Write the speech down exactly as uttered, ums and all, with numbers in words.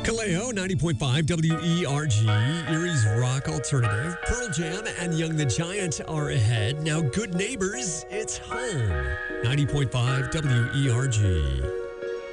Kaleo, ninety point five W E R G, Erie's Rock Alternative. Pearl Jam and Young the Giant are ahead. Now, Good Neighbors, it's home. ninety point five W E R G.